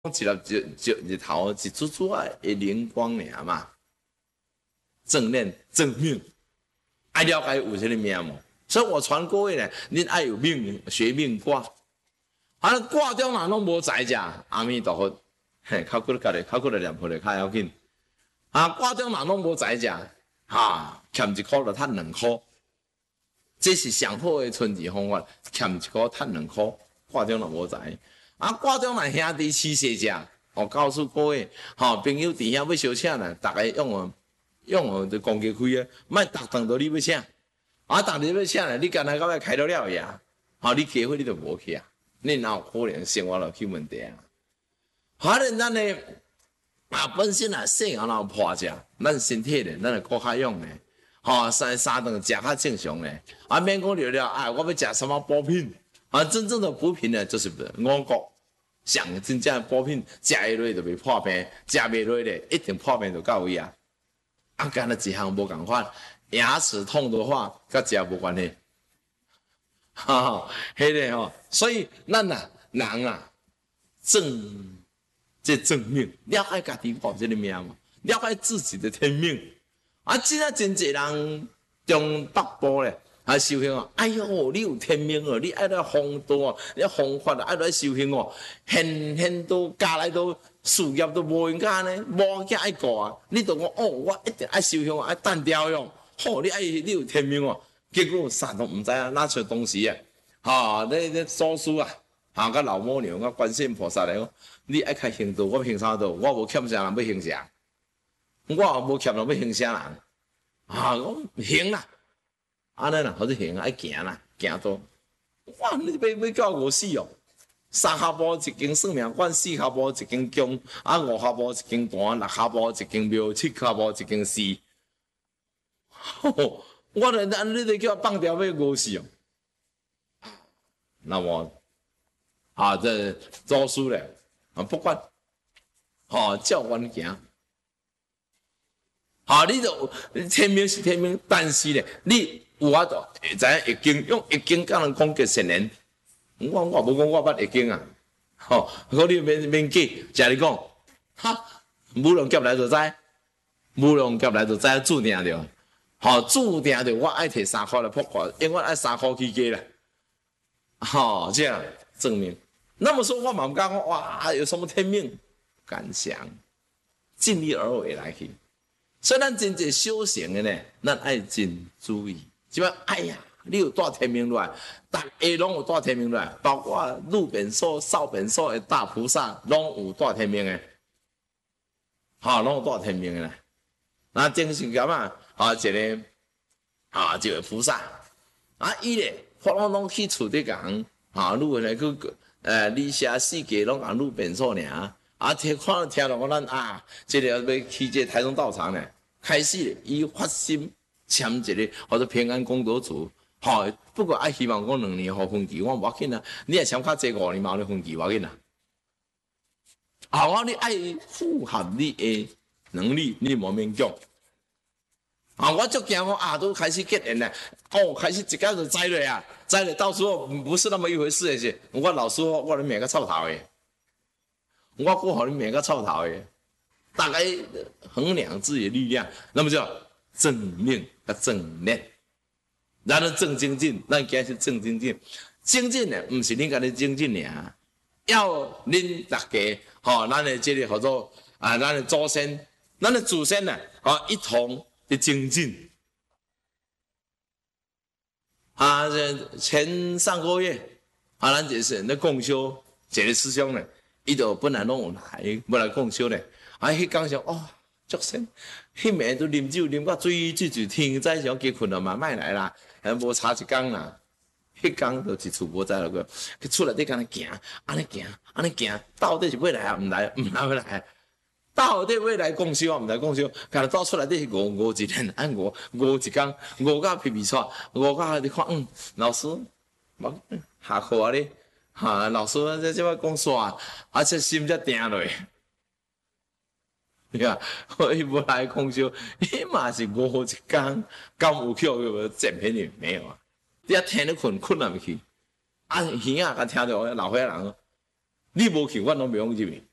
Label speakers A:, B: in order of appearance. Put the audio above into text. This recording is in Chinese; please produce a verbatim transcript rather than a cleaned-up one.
A: 一粒就就日头一珠珠啊的灵光尔嘛，正念正命，爱了解有这个命无？所以我传各位呢，恁爱有命学命卦，啊卦中若拢无知者，阿弥陀佛，嘿，靠骨家己，靠骨来念佛咧，较要紧。啊，卦中若拢无知者，哈，欠一箍就趁两箍，这是上好的存钱方法，欠一箍趁两箍，卦中若无知。啊，挂中若兄弟饲细只，我告诉各位，吼、哦、朋友伫遐要烧请呢，大家用哦用哦就公鸡开啊，莫逐顿都你要请，啊，逐日要请呢，你干那到尾开到了呀，吼、哦、你机会你就无去啊，你哪有可能生活落去问题啊？好咧，咱呢啊本身啊细汉若破只，咱身体咧，咱就顾较用咧，吼、哦、三三顿食较正常咧，啊免讲了了，啊我要食什么补品。啊，真正的补品呢，就是五谷，像真正的补品，食下落就袂破病，食袂落咧，一定破病就到位啊！啊，干那一项无共款，牙齿痛的话，甲食无关系，哈哈，迄个吼，所以咱啊，人啊，正这正命，了解家己抱这个命嘛，了解自己的天命，啊，真啊真侪人中北部咧。啊，修行哦！哎呦，你有天命哦！你爱来风道哦，你方法啊，爱来修行哦，现现都家来都事业都无人家呢，无囝爱顾啊！你就讲哦，我一定爱修行，爱单调用。好，你爱你有天命哦，结果啥都唔知啊，哪出东西啊？哈，你你祖师啊，哈个老母娘，个观世音菩萨来讲，你爱开行道，我行啥道？我无欠啥人要行啥，我无欠人要行啥人，啊，我行啦。安尼啦，或者行爱行啦，行到哇！你要要叫我死哦！三下步一间算命馆，四下步一间宫，啊五下步一间坛，六下步一间庙，七下步一间寺。我来安你得叫放掉要五死哦。那么啊，这祖师咧啊，不管，哦照阮行。好，你就天命是天命，但是咧，你。有法度会知影易经，用易经甲人讲结善缘。我我无讲我捌易经啊，吼、哦，我你免免记，只你讲，哈，无量劫来就知，无量劫来就知注定着，吼、哦，注定着我爱摕三箍来破卦，因为我爱三箍起价啦，吼、哦，这样证明。那么说我嘛唔敢讲，哇，有什么天命？敢想，尽力而为来去。所以咱真正修行的呢，咱爱真注意。即摆，哎呀，你有带天命来，逐个拢有带天命来，包括路边所、少边所的大菩萨，拢有带天命的，哈，拢有带天命的啦。那正是咁啊，啊，一个啊，一个菩萨，啊，伊咧，发拢拢去厝底讲，啊，路来去，呃，二下四界拢讲路边所尔，啊，听看听到我咱啊，这个要去这台中道场呢，开始伊发心。签一个或者平安功德组，吼、哦，不过爱希望讲两年后分期，我无要紧啊。你也签较济五年嘛，你分期无要紧啊。啊，我你爱符合你的能力，你无勉强。啊，我就惊讲啊，都开始结缘了，哦，开始一下就栽了啊，栽了到时候不是那么一回事的是，我老师我你命个臭头的，我过好你命个臭头的，大概衡量自己的力量，那么就正命。正念，咱的正精进，咱今是正精进。精进呢，不是恁家己精进尔，要恁大家，吼、哦，咱的这个叫做啊，咱的祖先，咱的祖先呢，啊，一同的精进。啊，前上个月，啊，咱就是咧共修，一个师兄呢，伊就本来拢有来，要来共修咧，啊，迄讲上哦。足神，迄暝都啉酒啉到醉醉醉，天早上结困了嘛，莫来啦，还无差一工啦。迄工就一厝无在了个，去出来底干那行，安尼行，安尼行，到底是要来啊？毋来，毋来要来，到底要来共修啊？毋来共修，干到出来底是五五一天，按五五一工，五到皮皮错，五到你看，嗯，老师，我下课啊咧，哈，老师这这摆讲煞，而且心才定落。你看，我一不来空修，伊嘛是五一工，敢有去有捡便宜没有啊？你啊听咧困困哪咪去？啊耳啊，甲听到老岁人，你无去，我拢袂用入去。